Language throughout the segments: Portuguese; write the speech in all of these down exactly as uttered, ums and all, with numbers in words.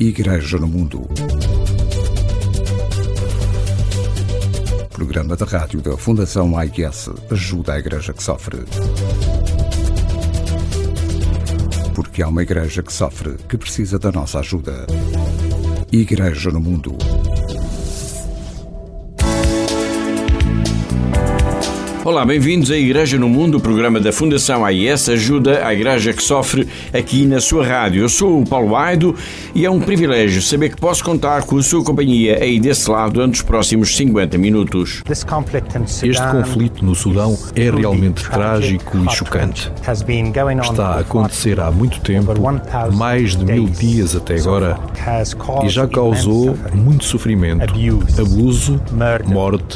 Igreja no Mundo. Programa de rádio da Fundação A I S ajuda a Igreja que sofre. Porque há uma Igreja que sofre, que precisa da nossa ajuda. Igreja no Mundo. Olá, bem-vindos à Igreja no Mundo, o programa da Fundação A I S ajuda a Igreja que sofre aqui na sua rádio. Eu sou o Paulo Aido e é um privilégio saber que posso contar com a sua companhia aí desse lado durante os próximos cinquenta minutos. Este conflito no Sudão é realmente trágico e chocante. Está a acontecer há muito tempo, mais de mil dias até agora, e já causou muito sofrimento, abuso, morte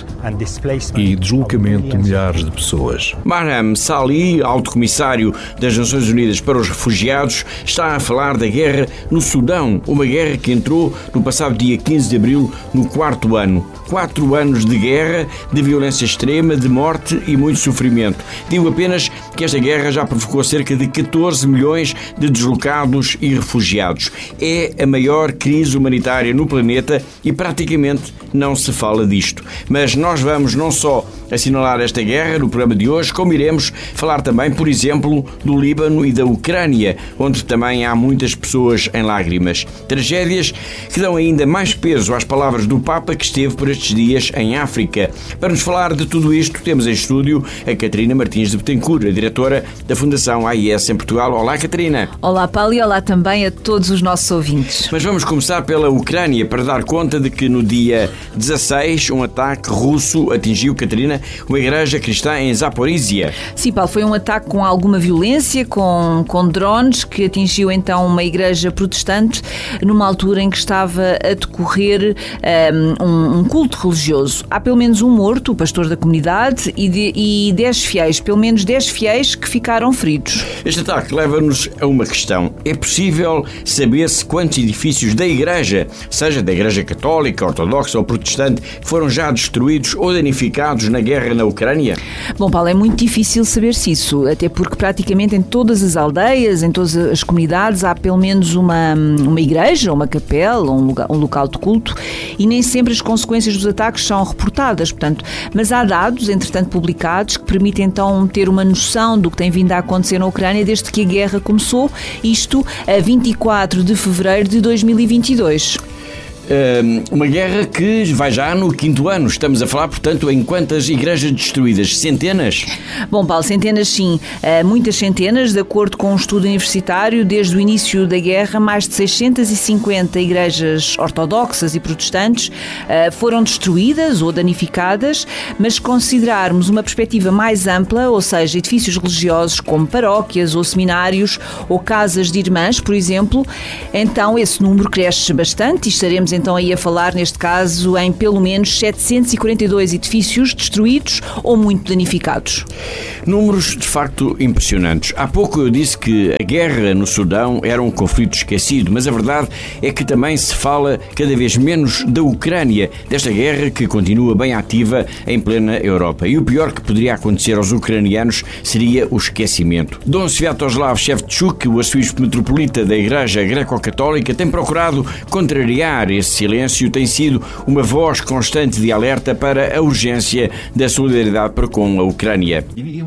e deslocamento de milhares de pessoas. Marham Salih, alto comissário das Nações Unidas para os Refugiados, está a falar da guerra no Sudão, uma guerra que entrou no passado dia quinze de abril no quarto ano. Quatro anos de guerra, de violência extrema, de morte e muito sofrimento. Digo apenas que esta guerra já provocou cerca de catorze milhões de deslocados e refugiados. É a maior crise humanitária no planeta e praticamente não se fala disto. Mas nós vamos não só assinalar esta guerra no programa de hoje, como iremos falar também, por exemplo, do Líbano e da Ucrânia, onde também há muitas pessoas em lágrimas. Tragédias que dão ainda mais peso às palavras do Papa que esteve por estes dias em África. Para nos falar de tudo isto, temos em estúdio a Catarina Martins de Betancourt, a diretora da Fundação A I S em Portugal. Olá, Catarina. Olá, Paulo, e olá também a todos os nossos ouvintes. Mas vamos começar pela Ucrânia para dar conta de que no dia dezasseis um ataque russo atingiu, Catarina, uma igreja cristã em Zaporizhia. Sim, Paulo, foi um ataque com alguma violência, com, com drones, que atingiu então uma igreja protestante numa altura em que estava a decorrer um, um culto religioso. Há pelo menos um morto, o pastor da comunidade, e, de, e dez fiéis, pelo menos dez fiéis que ficaram feridos. Este ataque leva-nos a uma questão. É possível saber-se quantos edifícios da igreja, seja da igreja católica, ortodoxa ou protestante, foram já destruídos ou danificados na guerra na Ucrânia? Bom, Paulo, é muito difícil saber-se isso, até porque praticamente em todas as aldeias, em todas as comunidades, há pelo menos uma, uma igreja, uma capela, um, lugar, um local de culto, e nem sempre as consequências dos ataques são reportadas, portanto, mas há dados, entretanto, publicados, que permitem então ter uma noção do que tem vindo a acontecer na Ucrânia desde que a guerra começou, isto a vinte e quatro de fevereiro de dois mil e vinte e dois. Uma guerra que vai já no quinto ano. Estamos a falar, portanto, em quantas igrejas destruídas? Centenas? Bom, Paulo, centenas sim. Muitas centenas, de acordo com um estudo universitário, desde o início da guerra, mais de seiscentas e cinquenta igrejas ortodoxas e protestantes foram destruídas ou danificadas, mas se considerarmos uma perspectiva mais ampla, ou seja, edifícios religiosos como paróquias ou seminários ou casas de irmãs, por exemplo, então esse número cresce bastante e estaremos então aí a falar, neste caso, em pelo menos setecentos e quarenta e dois edifícios destruídos ou muito danificados. Números de facto impressionantes. Há pouco eu disse que a guerra no Sudão era um conflito esquecido, mas a verdade é que também se fala cada vez menos da Ucrânia, desta guerra que continua bem ativa em plena Europa. E o pior que poderia acontecer aos ucranianos seria o esquecimento. Dom Sviatoslav Shevchuk, o arcebispo metropolita da Igreja Greco-Católica, tem procurado contrariar esse silêncio, tem sido uma voz constante de alerta para a urgência da solidariedade para com a Ucrânia.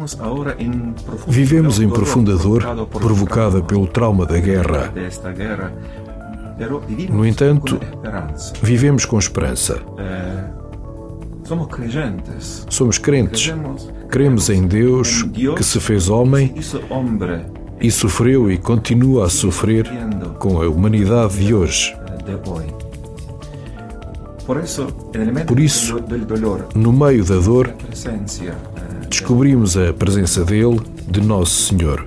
Vivemos em profunda dor provocada pelo trauma da guerra. No entanto, vivemos com esperança. Somos crentes. Cremos em Deus que se fez homem e sofreu e continua a sofrer com a humanidade de hoje. Por isso, no meio da dor, descobrimos a presença dele, de Nosso Senhor.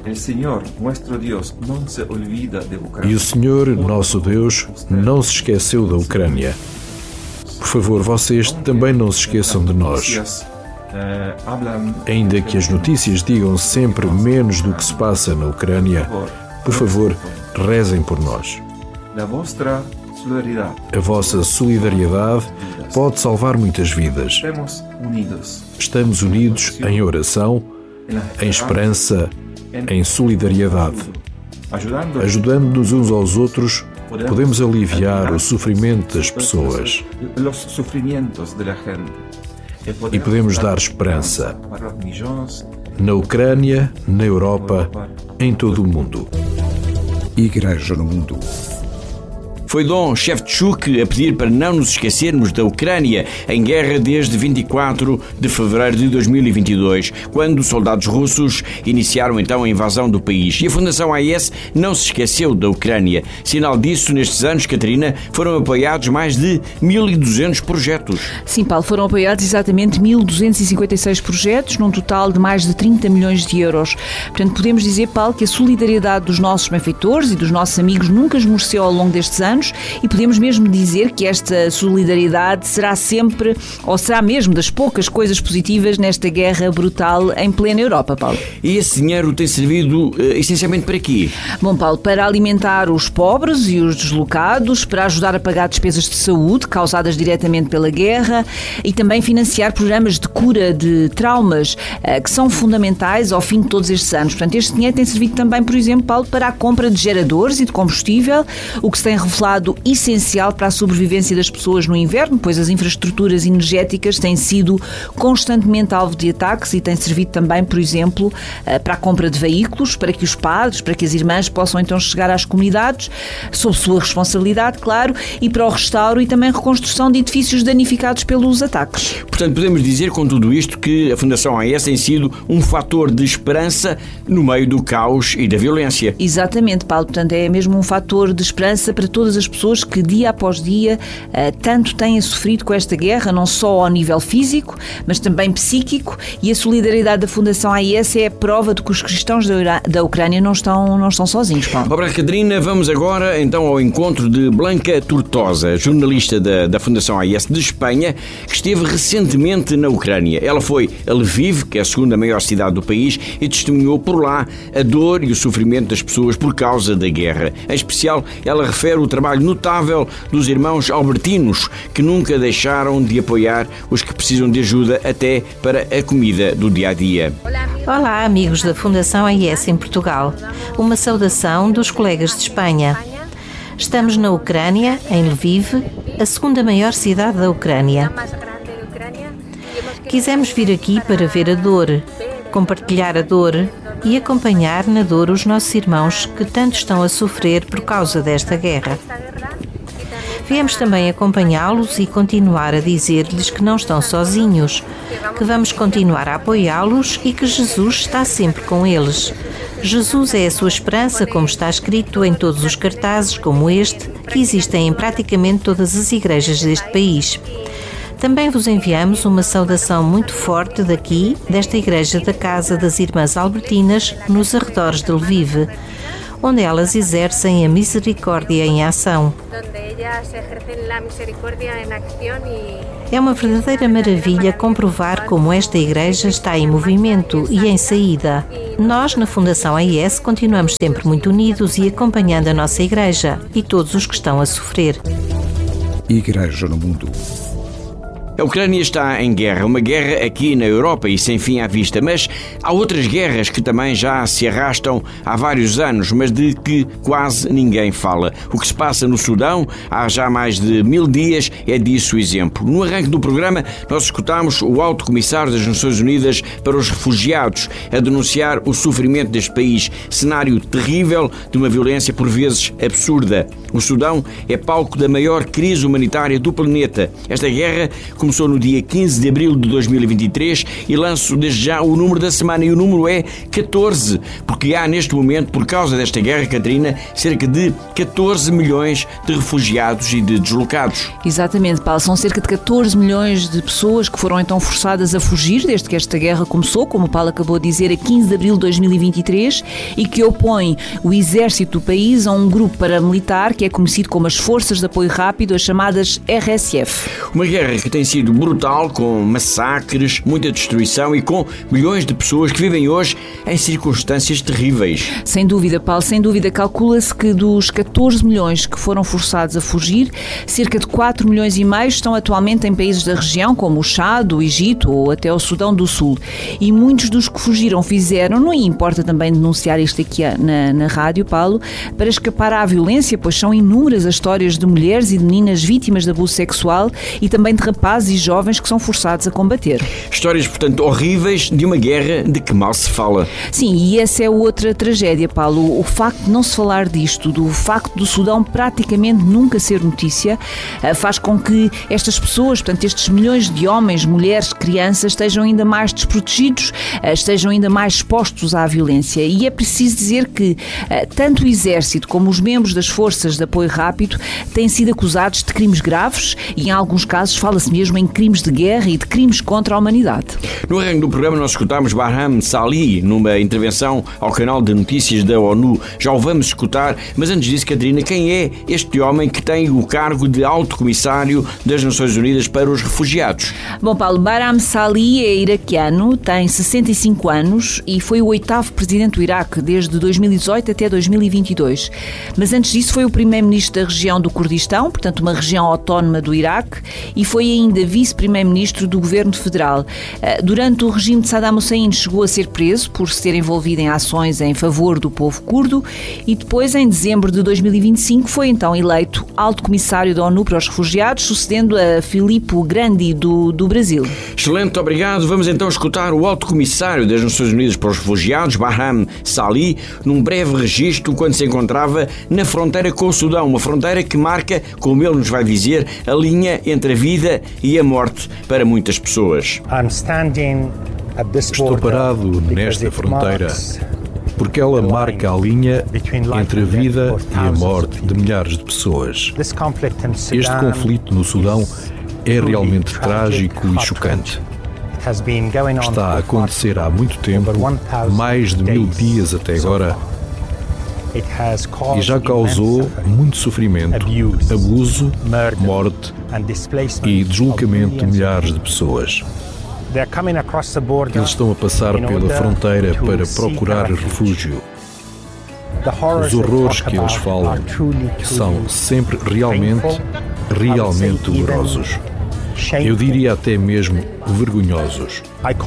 E o Senhor, nosso Deus, não se esqueceu da Ucrânia. Por favor, vocês também não se esqueçam de nós. Ainda que as notícias digam sempre menos do que se passa na Ucrânia, por favor, rezem por nós. A vossa solidariedade pode salvar muitas vidas. Estamos unidos em oração, em esperança, em solidariedade, ajudando-nos uns aos outros podemos aliviar o sofrimento das pessoas e podemos dar esperança na Ucrânia, na Europa, em todo o mundo. Igreja no Mundo. Foi Dom Shevchuk a pedir para não nos esquecermos da Ucrânia, em guerra desde vinte e quatro de fevereiro de dois mil e vinte e dois, quando soldados russos iniciaram então a invasão do país. E a Fundação A I S não se esqueceu da Ucrânia. Sinal disso, nestes anos, Catarina, foram apoiados mais de mil e duzentos projetos. Sim, Paulo, foram apoiados exatamente mil duzentos e cinquenta e seis projetos, num total de mais de trinta milhões de euros. Portanto, podemos dizer, Paulo, que a solidariedade dos nossos benfeitores e dos nossos amigos nunca esmoreceu ao longo destes anos. E podemos mesmo dizer que esta solidariedade será sempre, ou será mesmo das poucas coisas positivas nesta guerra brutal em plena Europa, Paulo. E esse dinheiro tem servido uh, essencialmente para quê? Bom, Paulo, para alimentar os pobres e os deslocados, para ajudar a pagar despesas de saúde causadas diretamente pela guerra e também financiar programas de cura de traumas uh, que são fundamentais ao fim de todos estes anos. Portanto, este dinheiro tem servido também, por exemplo, Paulo, para a compra de geradores e de combustível, o que se tem revelado essencial para a sobrevivência das pessoas no inverno, pois as infraestruturas energéticas têm sido constantemente alvo de ataques e têm servido também, por exemplo, para a compra de veículos, para que os padres, para que as irmãs possam então chegar às comunidades, sob sua responsabilidade, claro, e para o restauro e também reconstrução de edifícios danificados pelos ataques. Portanto, podemos dizer com tudo isto que a Fundação A I S tem sido um fator de esperança no meio do caos e da violência. Exatamente, Paulo. Portanto, é mesmo um fator de esperança para todas as pessoas que dia após dia uh, tanto têm sofrido com esta guerra, não só ao nível físico, mas também psíquico, e a solidariedade da Fundação A I S é a prova de que os cristãos da, Ura- da Ucrânia não estão, não estão sozinhos, Paulo. Obrigado, Catarina. Vamos agora então ao encontro de Blanca Tortosa, jornalista da, da Fundação A I S de Espanha, que esteve recentemente na Ucrânia. Ela foi a Lviv, que é a segunda maior cidade do país, e testemunhou por lá a dor e o sofrimento das pessoas por causa da guerra. Em especial, ela refere o trabalho notável dos irmãos albertinos, que nunca deixaram de apoiar os que precisam de ajuda até para a comida do dia-a-dia. Olá, amigos da Fundação A I S em Portugal. Uma saudação dos colegas de Espanha. Estamos na Ucrânia, em Lviv, a segunda maior cidade da Ucrânia. Quisemos vir aqui para ver a dor, compartilhar a dor e acompanhar na dor os nossos irmãos que tanto estão a sofrer por causa desta guerra. Viemos também acompanhá-los e continuar a dizer-lhes que não estão sozinhos, que vamos continuar a apoiá-los e que Jesus está sempre com eles. Jesus é a sua esperança, como está escrito em todos os cartazes como este, que existem em praticamente todas as igrejas deste país. Também vos enviamos uma saudação muito forte daqui, desta igreja da Casa das Irmãs Albertinas, nos arredores de Lviv, onde elas exercem a misericórdia em ação. É uma verdadeira maravilha comprovar como esta igreja está em movimento e em saída. Nós, na Fundação A I S, continuamos sempre muito unidos e acompanhando a nossa igreja e todos os que estão a sofrer. Igreja no Mundo. A Ucrânia está em guerra, uma guerra aqui na Europa e sem fim à vista, mas há outras guerras que também já se arrastam há vários anos, mas de que quase ninguém fala. O que se passa no Sudão há já mais de mil dias é disso o exemplo. No arranque do programa, nós escutámos o Alto Comissário das Nações Unidas para os Refugiados a denunciar o sofrimento deste país, cenário terrível de uma violência por vezes absurda. O Sudão é palco da maior crise humanitária do planeta. Esta guerra começou no dia quinze de abril de dois mil e vinte e três e lanço desde já o número da semana, e o número é catorze, porque há neste momento, por causa desta guerra, Catarina, cerca de catorze milhões de refugiados e de deslocados. Exatamente, Paulo. São cerca de catorze milhões de pessoas que foram então forçadas a fugir desde que esta guerra começou, como o Paulo acabou de dizer, a quinze de abril de dois mil e vinte e três, e que opõe o exército do país a um grupo paramilitar que é conhecido como as Forças de Apoio Rápido, as chamadas R S F. Uma guerra que tem sido sido brutal, com massacres, muita destruição e com milhões de pessoas que vivem hoje em circunstâncias terríveis. Sem dúvida, Paulo, sem dúvida. Calcula-se que dos catorze milhões que foram forçados a fugir, cerca de quatro milhões e meio estão atualmente em países da região, como o Chad, o Egito ou até o Sudão do Sul. E muitos dos que fugiram fizeram, não importa também denunciar isto aqui na, na rádio, Paulo, para escapar à violência, pois são inúmeras as histórias de mulheres e de meninas vítimas de abuso sexual e também de rapazes e jovens que são forçados a combater. Histórias, portanto, horríveis de uma guerra de que mal se fala. Sim, e essa é outra tragédia, Paulo. O facto de não se falar disto, do facto do Sudão praticamente nunca ser notícia, faz com que estas pessoas, portanto, estes milhões de homens, mulheres, crianças, estejam ainda mais desprotegidos, estejam ainda mais expostos à violência. E é preciso dizer que tanto o Exército como os membros das Forças de Apoio Rápido têm sido acusados de crimes graves e, em alguns casos, fala-se mesmo em crimes de guerra e de crimes contra a humanidade. No arranque do programa nós escutámos Barham Salih numa intervenção ao canal de notícias da ONU. Já o vamos escutar, mas antes disso, Catarina, quem é este homem que tem o cargo de Alto Comissário das Nações Unidas para os Refugiados? Bom, Paulo, Barham Salih é iraquiano, tem sessenta e cinco anos e foi o oitavo presidente do Iraque desde dois mil e dezoito até dois mil e vinte e dois. Mas antes disso foi o primeiro-ministro da região do Kurdistão, portanto uma região autónoma do Iraque, e foi ainda vice-primeiro-ministro do governo federal. Durante o regime de Saddam Hussein chegou a ser preso por se ter envolvido em ações em favor do povo curdo e depois, em dezembro de dois mil e vinte e cinco, foi então eleito Alto Comissário da ONU para os Refugiados, sucedendo a Filippo Grandi do, do Brasil. Excelente, obrigado. Vamos então escutar o Alto Comissário das Nações Unidas para os Refugiados, Barham Salih, num breve registro quando se encontrava na fronteira com o Sudão, uma fronteira que marca, como ele nos vai dizer, a linha entre a vida e a morte para muitas pessoas. Estou parado nesta fronteira porque ela marca a linha entre a vida e a morte de milhares de pessoas. Este conflito no Sudão é realmente trágico e chocante. Está a acontecer há muito tempo, mais de mil dias até agora, e já causou muito sofrimento, abuso, morte e deslocamento de milhares de pessoas. Eles estão a passar pela fronteira para procurar refúgio. Os horrores que eles falam são sempre realmente, realmente dolorosos. Eu diria até mesmo vergonhosos.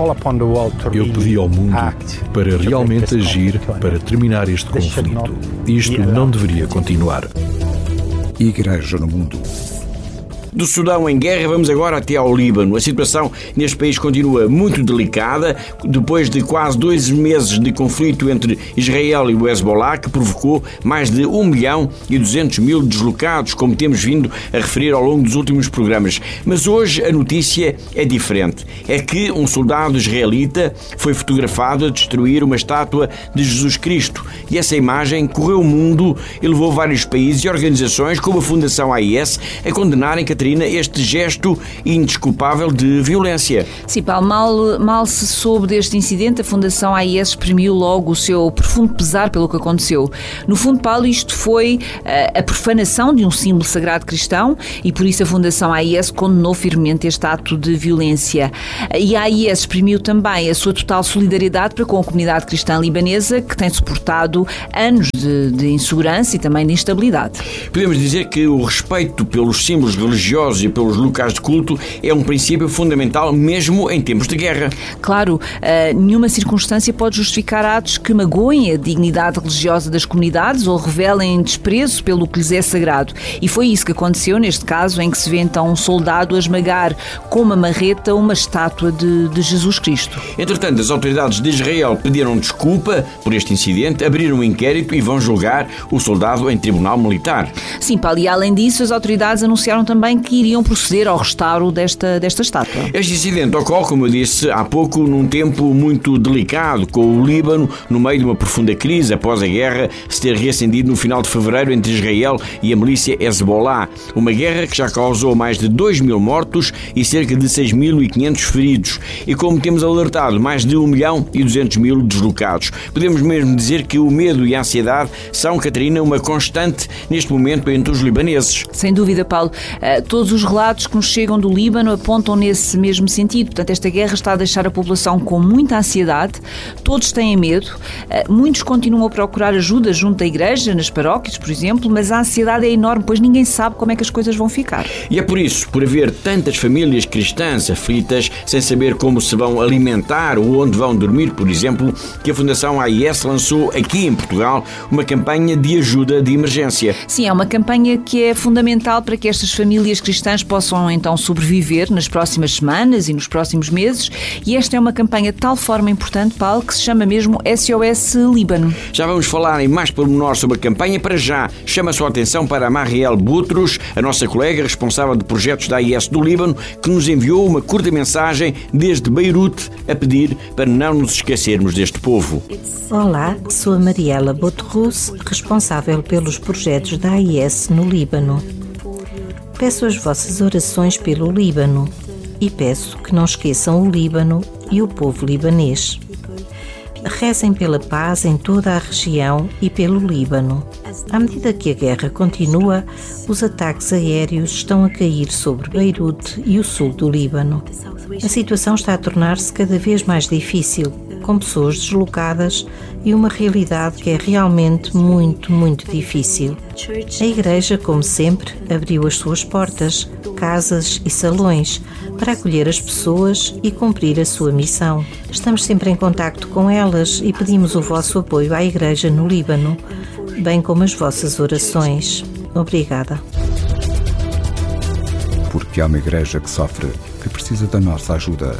Eu pedi ao mundo para realmente agir para terminar este conflito. Isto não deveria continuar. Igreja no Mundo. Do Sudão em guerra, vamos agora até ao Líbano. A situação neste país continua muito delicada, depois de quase dois meses de conflito entre Israel e o Hezbollah, que provocou mais de um milhão e duzentos mil deslocados, como temos vindo a referir ao longo dos últimos programas. Mas hoje a notícia é diferente. É que um soldado israelita foi fotografado a destruir uma estátua de Jesus Cristo. E essa imagem correu o mundo e levou vários países e organizações, como a Fundação A I S, a condenarem que este gesto indesculpável de violência. Sim, Paulo, mal, mal se soube deste incidente, a Fundação A I S exprimiu logo o seu profundo pesar pelo que aconteceu. No fundo, Paulo, isto foi uh, a profanação de um símbolo sagrado cristão e por isso a Fundação A I S condenou firmemente este ato de violência. E a A I S exprimiu também a sua total solidariedade para com a comunidade cristã libanesa, que tem suportado anos de, de insegurança e também de instabilidade. Podemos dizer que o respeito pelos símbolos religiosos e pelos locais de culto é um princípio fundamental mesmo em tempos de guerra. Claro, uh, nenhuma circunstância pode justificar atos que magoem a dignidade religiosa das comunidades ou revelem desprezo pelo que lhes é sagrado. E foi isso que aconteceu neste caso, em que se vê então um soldado a esmagar com uma marreta uma estátua de, de Jesus Cristo. Entretanto, as autoridades de Israel pediram desculpa por este incidente, abriram um inquérito e vão julgar o soldado em tribunal militar. Sim, Paulo, e além disso, as autoridades anunciaram também que iriam proceder ao restauro desta, desta estátua. Este incidente ocorre, como eu disse há pouco, num tempo muito delicado, com o Líbano no meio de uma profunda crise após a guerra se ter reacendido no final de fevereiro entre Israel e a milícia Hezbollah. Uma guerra que já causou mais de dois mil mortos e cerca de seis mil e quinhentos feridos. E como temos alertado, mais de um milhão e duzentos mil deslocados. Podemos mesmo dizer que o medo e a ansiedade são, Catarina, uma constante neste momento entre os libaneses. Sem dúvida, Paulo. Todos os relatos que nos chegam do Líbano apontam nesse mesmo sentido. Portanto, esta guerra está a deixar a população com muita ansiedade, todos têm medo, muitos continuam a procurar ajuda junto da igreja, nas paróquias, por exemplo, mas a ansiedade é enorme, pois ninguém sabe como é que as coisas vão ficar. E é por isso, por haver tantas famílias cristãs aflitas, sem saber como se vão alimentar ou onde vão dormir, por exemplo, que a Fundação A I S lançou aqui em Portugal uma campanha de ajuda de emergência. Sim, é uma campanha que é fundamental para que estas famílias cristãs possam então sobreviver nas próximas semanas e nos próximos meses, e esta é uma campanha de tal forma importante, Paulo, que se chama mesmo S O S Líbano. Já vamos falar em mais pormenor sobre a campanha. Para já, chama a sua atenção para a Marielle Boutros, a nossa colega responsável de projetos da A I S do Líbano, que nos enviou uma curta mensagem desde Beirute a pedir para não nos esquecermos deste povo. Olá, sou a Marielle Boutros, responsável pelos projetos da A I S no Líbano. Peço as vossas orações pelo Líbano e peço que não esqueçam o Líbano e o povo libanês. Rezem pela paz em toda a região e pelo Líbano. À medida que a guerra continua, os ataques aéreos estão a cair sobre Beirute e o sul do Líbano. A situação está a tornar-se cada vez mais difícil, com pessoas deslocadas e uma realidade que é realmente muito, muito difícil. A igreja, como sempre, abriu as suas portas, casas e salões para acolher as pessoas e cumprir a sua missão. Estamos sempre em contacto com elas e pedimos o vosso apoio à igreja no Líbano, bem como as vossas orações. Obrigada. Porque há uma igreja que sofre, que precisa da nossa ajuda.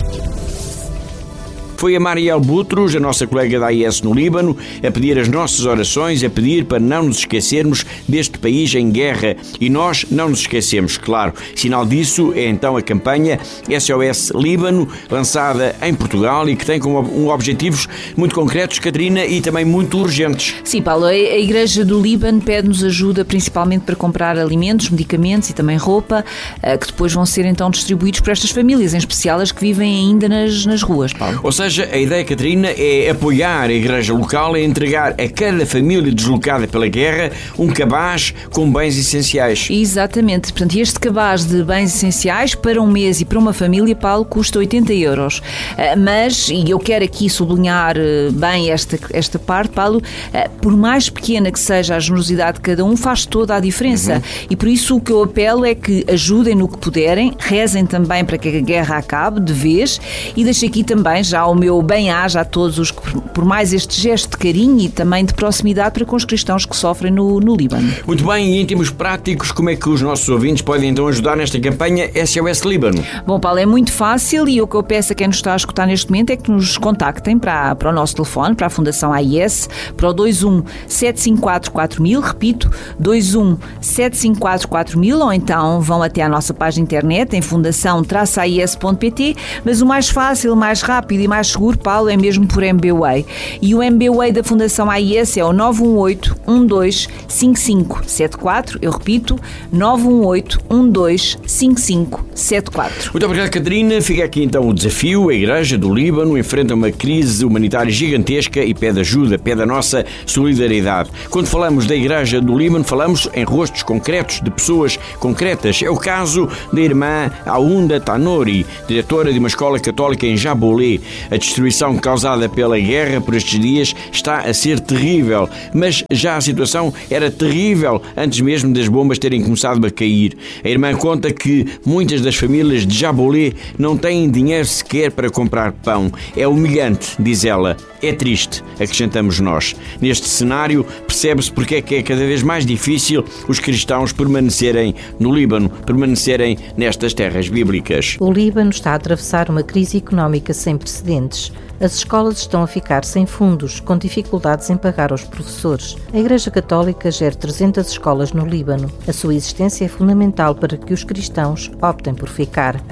Foi a Marielle Boutros, a nossa colega da A I S no Líbano, a pedir as nossas orações, a pedir para não nos esquecermos deste país em guerra. E nós não nos esquecemos, claro. Sinal disso é então a campanha S O S Líbano, lançada em Portugal e que tem como um objetivos muito concretos, Catarina, e também muito urgentes. Sim, Paulo, a Igreja do Líbano pede-nos ajuda principalmente para comprar alimentos, medicamentos e também roupa, que depois vão ser então distribuídos por estas famílias, em especial as que vivem ainda nas, nas ruas, Paulo. Ou seja, a ideia, Catarina, é apoiar a igreja local e entregar a cada família deslocada pela guerra um cabaz com bens essenciais. Exatamente. Portanto, este cabaz de bens essenciais para um mês e para uma família, Paulo, custa oitenta euros. Mas, e eu quero aqui sublinhar bem esta, esta parte, Paulo, por mais pequena que seja a generosidade de cada um, faz toda a diferença. Uhum. E por isso o que eu apelo é que ajudem no que puderem, rezem também para que a guerra acabe de vez, e deixo aqui também já o meu bem-aja a todos os que, por mais este gesto de carinho e também de proximidade para com os cristãos que sofrem no, no Líbano. Muito bem, e em termos práticos, como é que os nossos ouvintes podem então ajudar nesta campanha S O S Líbano? Bom, Paulo, é muito fácil, e o que eu peço a quem nos está a escutar neste momento é que nos contactem para, para o nosso telefone, para a Fundação A I S, para o dois um sete cinco quatro quatro mil, repito, dois um sete cinco quatro quatro mil, ou então vão até à nossa página internet em fundação traço a i s ponto p t, mas o mais fácil, mais rápido e mais seguro, Paulo, é mesmo por M B W A I. E o M B W A I da Fundação A I S é o nove um oito um dois cinco cinco sete quatro. Eu repito, nove um oito um dois cinco cinco sete quatro. Muito obrigado, Catarina. Fica aqui então o desafio. A Igreja do Líbano enfrenta uma crise humanitária gigantesca e pede ajuda, pede a nossa solidariedade. Quando falamos da Igreja do Líbano, falamos em rostos concretos, de pessoas concretas. É o caso da irmã Aunda Tanori, diretora de uma escola católica em Jabolé. A destruição causada pela guerra por estes dias está a ser terrível, mas já a situação era terrível antes mesmo das bombas terem começado a cair. A irmã conta que muitas das famílias de Jabolé não têm dinheiro sequer para comprar pão. É humilhante, diz ela. É triste, acrescentamos nós. Neste cenário, percebe-se porque é que é cada vez mais difícil os cristãos permanecerem no Líbano, permanecerem nestas terras bíblicas. O Líbano está a atravessar uma crise económica sem precedentes. As escolas estão a ficar sem fundos, com dificuldades em pagar aos professores. A Igreja Católica gera trezentas escolas no Líbano. A sua existência é fundamental para que os cristãos optem por ficar.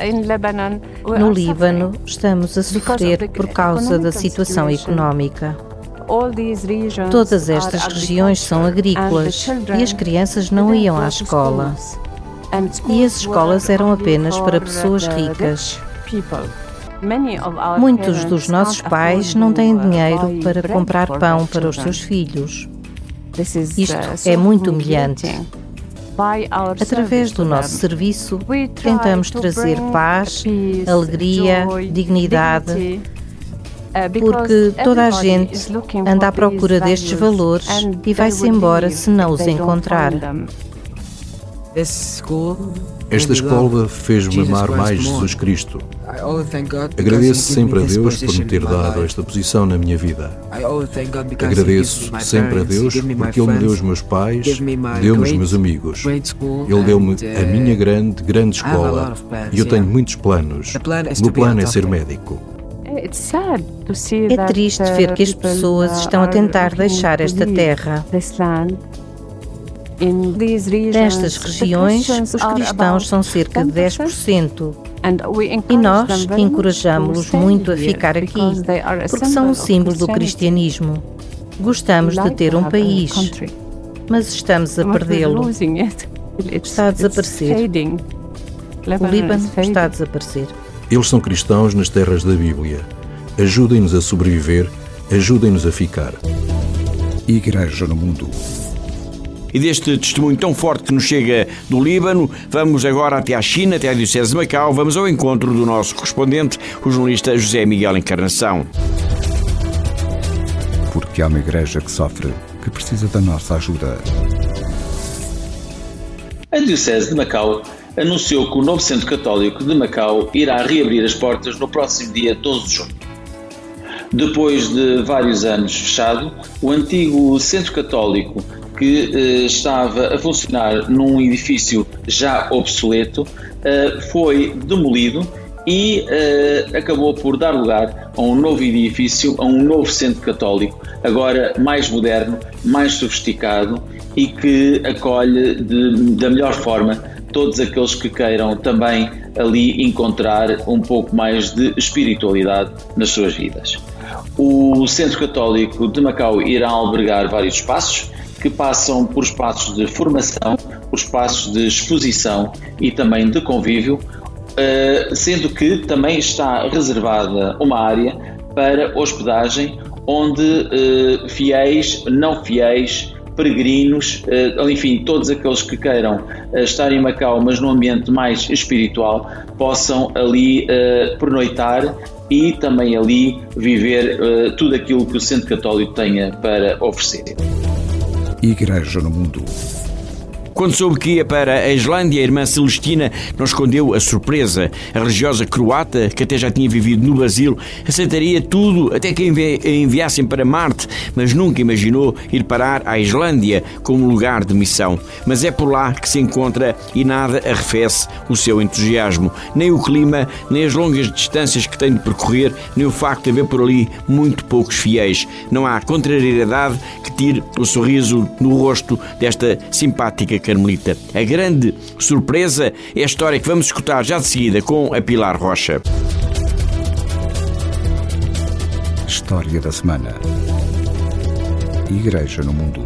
No Líbano, estamos a sofrer por causa da situação económica. Todas estas regiões são agrícolas e as crianças não iam à escola. E as escolas eram apenas para pessoas ricas. Muitos dos nossos pais não têm dinheiro para comprar pão para os seus filhos. Isto é muito humilhante. Através do nosso serviço, tentamos trazer paz, alegria, dignidade, porque toda a gente anda à procura destes valores e vai-se embora se não os encontrar. Esta escola fez-me amar mais Jesus Cristo. Agradeço sempre a Deus por me ter dado esta posição na minha vida. Agradeço sempre a Deus porque Ele me deu os meus pais, deu-me os meus amigos. Ele deu-me a minha grande, grande escola e eu tenho muitos planos. O meu plano é ser médico. É triste ver que as pessoas estão a tentar deixar esta terra. Nestas regiões, os cristãos são cerca de dez por cento. E nós encorajamos-los muito a ficar aqui, porque são um símbolo do cristianismo. Gostamos de ter um país, mas estamos a perdê-lo. Está a desaparecer. O Líbano está a desaparecer. Eles são cristãos nas terras da Bíblia. Ajudem-nos a sobreviver, ajudem-nos a ficar. Igreja no Mundo. E deste testemunho tão forte que nos chega do Líbano, vamos agora até à China, até à Diocese de Macau. Vamos ao encontro do nosso correspondente, o jornalista José Miguel Encarnação. Porque há uma igreja que sofre, que precisa da nossa ajuda. A Diocese de Macau anunciou que o novo Centro Católico de Macau irá reabrir as portas no próximo dia doze de junho. Depois de vários anos fechado, o antigo Centro Católico, que eh, estava a funcionar num edifício já obsoleto, eh, foi demolido e eh, acabou por dar lugar a um novo edifício, a um novo centro católico, agora mais moderno, mais sofisticado e que acolhe de, da melhor forma todos aqueles que queiram também ali encontrar um pouco mais de espiritualidade nas suas vidas. O Centro Católico de Macau irá albergar vários espaços, que passam por espaços de formação, por espaços de exposição e também de convívio, sendo que também está reservada uma área para hospedagem, onde fiéis, não fiéis, peregrinos, enfim, todos aqueles que queiram estar em Macau, mas num ambiente mais espiritual, possam ali pernoitar e também ali viver tudo aquilo que o Centro Católico tenha para oferecer. Igreja no Mundo. Quando soube que ia para a Islândia, a irmã Celestina não escondeu a surpresa. A religiosa croata, que até já tinha vivido no Brasil, aceitaria tudo até que a enviassem para Marte, mas nunca imaginou ir parar à Islândia como lugar de missão. Mas é por lá que se encontra e nada arrefece o seu entusiasmo. Nem o clima, nem as longas distâncias que tem de percorrer, nem o facto de haver por ali muito poucos fiéis. Não há contrariedade que tire o sorriso no rosto desta simpática carmelita. A grande surpresa é a história que vamos escutar já de seguida com a Pilar Rocha. História da semana. Igreja no Mundo.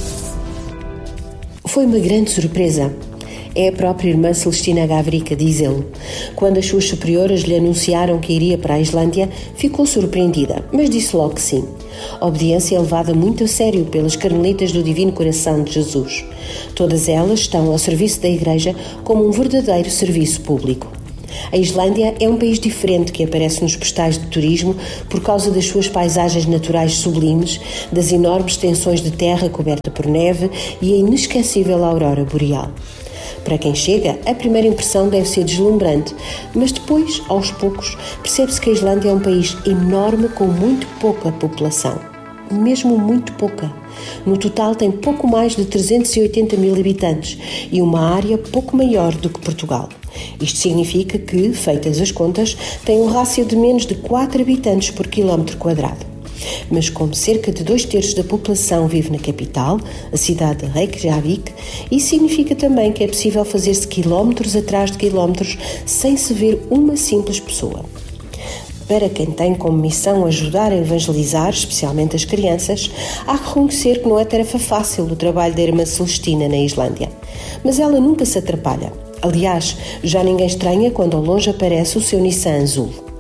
Foi uma grande surpresa. É a própria irmã Celestina Gavrica, diz ele. Quando as suas superioras lhe anunciaram que iria para a Islândia, ficou surpreendida, mas disse logo que sim. A obediência é levada muito a sério pelas carmelitas do Divino Coração de Jesus. Todas elas estão ao serviço da Igreja como um verdadeiro serviço público. A Islândia é um país diferente que aparece nos postais de turismo por causa das suas paisagens naturais sublimes, das enormes extensões de terra coberta por neve e a inesquecível aurora boreal. Para quem chega, a primeira impressão deve ser deslumbrante, mas depois, aos poucos, percebe-se que a Islândia é um país enorme com muito pouca população. Mesmo muito pouca. No total tem pouco mais de trezentos e oitenta mil habitantes e uma área pouco maior do que Portugal. Isto significa que, feitas as contas, tem um rácio de menos de quatro habitantes por quilómetro quadrado. Mas como cerca de dois terços da população vive na capital, a cidade de Reykjavik, isso significa também que é possível fazer-se quilómetros atrás de quilómetros sem se ver uma simples pessoa. Para quem tem como missão ajudar a evangelizar, especialmente as crianças, há que reconhecer que não é tarefa fácil o trabalho da irmã Celestina na Islândia. Mas ela nunca se atrapalha. Aliás, já ninguém estranha quando ao longe aparece o seu Nissan azul.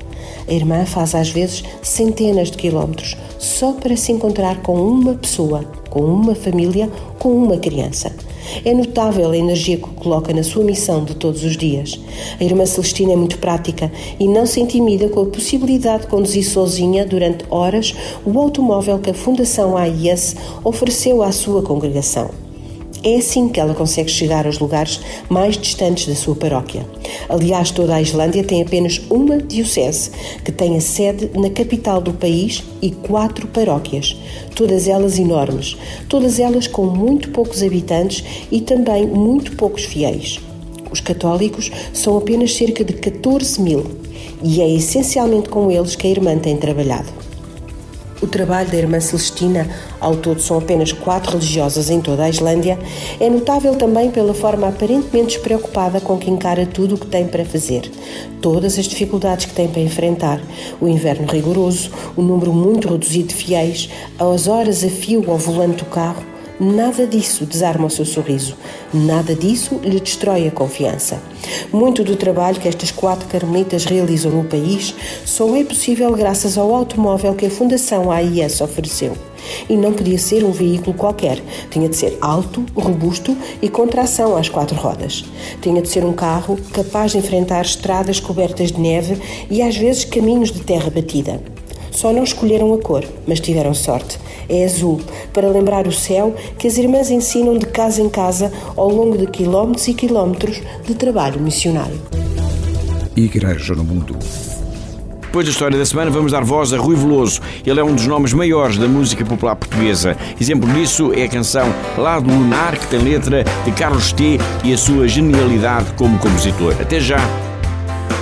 A irmã faz às vezes centenas de quilómetros só para se encontrar com uma pessoa, com uma família, com uma criança. É notável a energia que coloca na sua missão de todos os dias. A irmã Celestina é muito prática e não se intimida com a possibilidade de conduzir sozinha durante horas o automóvel que a Fundação A I S ofereceu à sua congregação. É assim que ela consegue chegar aos lugares mais distantes da sua paróquia. Aliás, toda a Islândia tem apenas uma diocese, que tem a sede na capital do país e quatro paróquias, todas elas enormes, todas elas com muito poucos habitantes e também muito poucos fiéis. Os católicos são apenas cerca de catorze mil e é essencialmente com eles que a irmã tem trabalhado. O trabalho da irmã Celestina, ao todo são apenas quatro religiosas em toda a Islândia, é notável também pela forma aparentemente despreocupada com que encara tudo o que tem para fazer. Todas as dificuldades que tem para enfrentar, o inverno rigoroso, o número muito reduzido de fiéis, as horas a fio ao volante do carro, nada disso desarma o seu sorriso, nada disso lhe destrói a confiança. Muito do trabalho que estas quatro carmelitas realizam no país só é possível graças ao automóvel que a Fundação A I S ofereceu. E não podia ser um veículo qualquer, tinha de ser alto, robusto e com tração às quatro rodas. Tinha de ser um carro capaz de enfrentar estradas cobertas de neve e às vezes caminhos de terra batida. Só não escolheram a cor, mas tiveram sorte. É azul, para lembrar o céu que as irmãs ensinam de casa em casa ao longo de quilómetros e quilómetros de trabalho missionário. Igreja no Mundo. Depois da história da semana, vamos dar voz a Rui Veloso. Ele é um dos nomes maiores da música popular portuguesa. Exemplo disso é a canção Lado Lunar, que tem letra de Carlos T. e a sua genialidade como compositor. Até já!